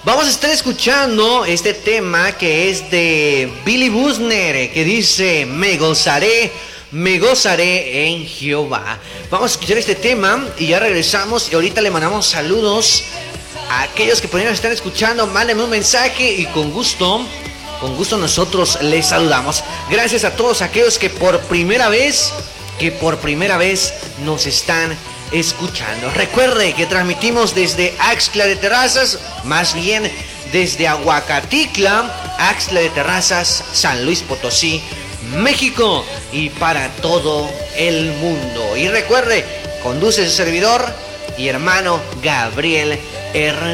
Vamos a estar escuchando este tema que es de Billy Bushner, que dice: me gozaré en Jehová. Vamos a escuchar este tema y ya regresamos. Y ahorita le mandamos saludos a aquellos que podrían estar escuchando. Mándenme un mensaje y con gusto nosotros les saludamos. Gracias a todos aquellos que por primera vez nos están escuchando. Recuerde que transmitimos desde Axtla de Terrazas, más bien desde Aguacaticla, Axtla de Terrazas, San Luis Potosí, México, y para todo el mundo. Y recuerde, conduce su servidor y hermano Gabriel Hernández.